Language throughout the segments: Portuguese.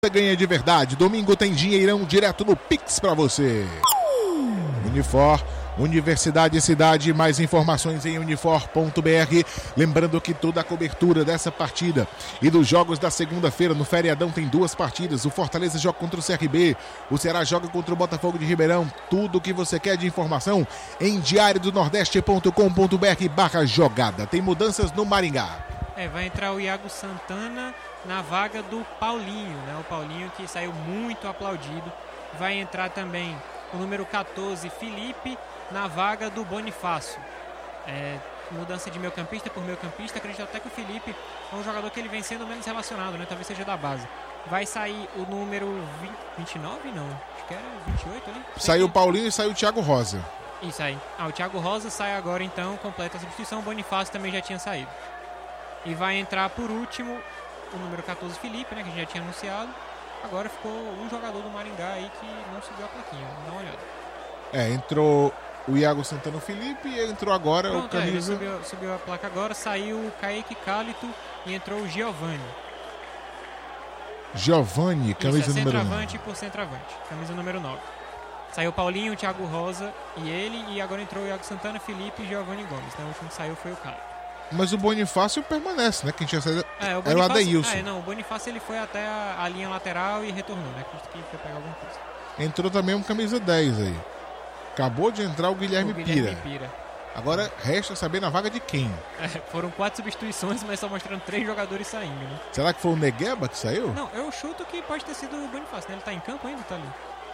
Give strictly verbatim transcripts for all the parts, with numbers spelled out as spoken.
Você ganha de verdade. Domingo tem dinheirão direto no Pix pra você. Unifor, Universidade e Cidade, mais informações em unifor ponto b r. Lembrando que toda a cobertura dessa partida e dos jogos da segunda-feira no feriadão tem duas partidas. O Fortaleza joga contra o C R B, o Ceará joga contra o Botafogo de Ribeirão. Tudo o que você quer de informação em diário do nordeste ponto com ponto b r barra jogada. Tem mudanças no Maringá. É, vai entrar o Iago Santana na vaga do Paulinho, né? O Paulinho que saiu muito aplaudido. Vai entrar também o número catorze, Felipe, na vaga do Bonifácio. É, mudança de meio campista por meio campista. Acredito até que o Felipe é um jogador que ele vem sendo menos relacionado, né? Talvez seja da base. Vai sair o número vinte, vinte e nove, não. Acho que era vinte e oito ali. Saiu o Paulinho e saiu o Thiago Rosa. Isso aí. Ah, o Thiago Rosa sai agora então, completa a substituição. O Bonifácio também já tinha saído. E vai entrar por último o número catorze, Felipe, né, que a gente já tinha anunciado. Agora ficou um jogador do Maringá aí que não subiu a plaquinha. Vamos dar uma olhada. É, entrou o Iago Santana, o Felipe, e entrou agora Pronto, o camisa... É, subiu, subiu a placa agora, saiu o Kaique Cálito e entrou o Giovani. Giovani, camisa Isso, é número nove. Centroavante por centroavante, camisa número nove. Saiu o Paulinho, o Thiago Rosa e ele, e agora entrou o Iago Santana, Felipe e Giovani Gomes. Então o último que saiu foi o Cálito. Mas o Bonifácio permanece, né? Quem tinha saído é, o era o Adeilson. É, não, o Bonifácio ele foi até a, a linha lateral e retornou, né? Acredito que foi pegar alguma coisa. Entrou também um camisa dez aí. Acabou de entrar o Guilherme, o Guilherme Pira. Pira. Agora resta saber na vaga de quem. É, foram quatro substituições, mas só mostrando três jogadores saindo, né? Será que foi o Negueba que saiu? Não, eu chuto que pode ter sido o Bonifácio, né? Ele tá em campo ainda, tá ali.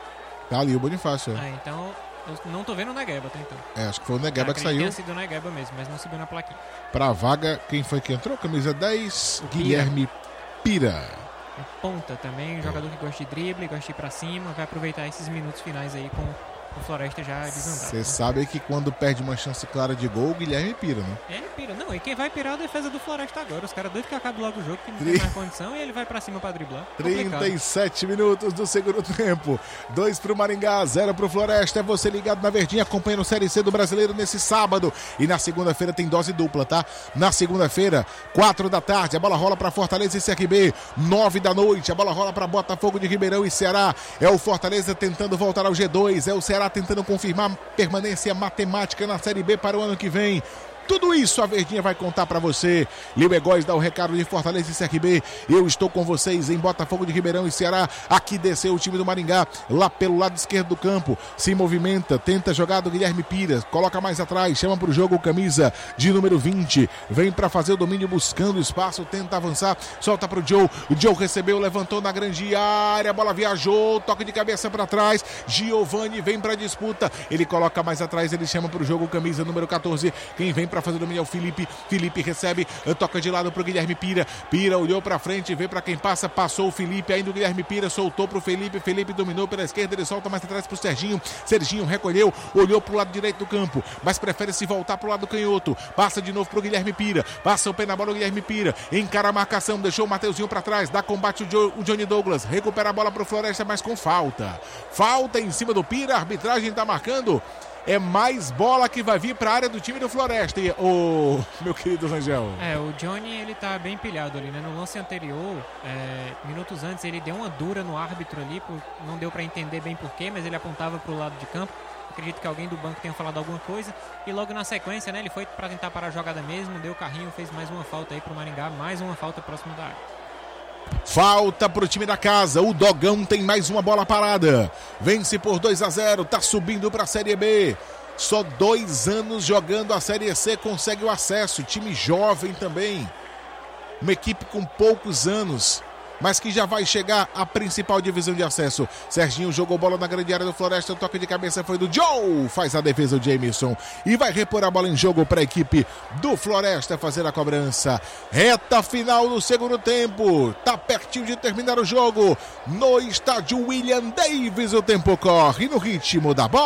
Tá ali o Bonifácio. É, então eu não tô vendo o Negueba até então. É, acho que foi o Negueba que saiu. Tinha sido o Negueba mesmo, mas não subiu na plaquinha. Pra vaga, quem foi que entrou? Camisa dez, o Guilherme Pira. Pira. Ponta também, um jogador que gosta de drible, gosta de ir pra cima, vai aproveitar esses minutos finais aí com o Floresta já desandado. Você né? sabe que quando perde uma chance clara de gol, o Guilherme pira, né? Ele pira. Não, e quem vai pirar é a defesa do Floresta agora. Os caras doidos que acabe logo o jogo, que não tem mais condição, e ele vai pra cima pra driblar. trinta e sete minutos do segundo tempo. dois pro Maringá, zero pro Floresta. É você ligado na Verdinha, acompanhando o Série C do Brasileiro nesse sábado. E na segunda-feira tem dose dupla, tá? Na segunda-feira, quatro da tarde, a bola rola pra Fortaleza e C R B. nove da noite, a bola rola pra Botafogo de Ribeirão e Ceará. É o Fortaleza tentando voltar ao G dois. É o Ceará tentando confirmar permanência matemática na Série B para o ano que vem. Tudo isso a Verdinha vai contar pra você. Lil Egóis dá o recado de Fortaleza e C R B. Eu estou com vocês em Botafogo de Ribeirão e Ceará. Aqui desceu o time do Maringá, lá pelo lado esquerdo do campo. Se movimenta, tenta jogar do Guilherme Pira. Coloca mais atrás, chama pro jogo camisa de número vinte. Vem pra fazer o domínio buscando espaço, tenta avançar. Solta pro Joe. O Joe recebeu, levantou na grande área. A bola viajou, toque de cabeça pra trás. Giovani vem pra disputa. Ele coloca mais atrás, ele chama pro jogo camisa número catorze. Quem vem pra para fazer o domínio é o Felipe. Felipe recebe, toca de lado pro Guilherme Pira. Pira olhou pra frente, vê pra quem passa, passou o Felipe, ainda o Guilherme Pira soltou pro Felipe. Felipe dominou pela esquerda, ele solta mais atrás pro Serginho. Serginho recolheu, olhou pro lado direito do campo, mas prefere se voltar pro lado canhoto. Passa de novo pro Guilherme Pira. Passa o pé na bola o Guilherme Pira. Encara a marcação, deixou o Mateuzinho pra trás. Dá combate o, jo, o Johnny Douglas. Recupera a bola pro Floresta, mas com falta. Falta em cima do Pira, a arbitragem tá marcando. É mais bola que vai vir para a área do time do Floresta, o meu querido Rangel. É, o Johnny, ele tá bem pilhado ali, né? No lance anterior, é, minutos antes, ele deu uma dura no árbitro ali, por, não deu para entender bem porquê, mas ele apontava pro lado de campo. Acredito que alguém do banco tenha falado alguma coisa. E logo na sequência, né, ele foi para tentar parar a jogada mesmo, deu o carrinho, fez mais uma falta aí pro Maringá, mais uma falta próximo da área. Falta pro time da casa, o Dogão tem mais uma bola parada, vence por dois a zero, tá subindo pra Série B, só dois anos jogando a Série C, consegue o acesso, time jovem também, uma equipe com poucos anos, mas que já vai chegar à principal divisão de acesso. Serginho jogou bola na grande área do Floresta, o toque de cabeça foi do Joe, faz a defesa o Jameson e vai repor a bola em jogo para a equipe do Floresta fazer a cobrança. Reta final do segundo tempo, tá pertinho de terminar o jogo no estádio William Davis, o tempo corre no ritmo da bola.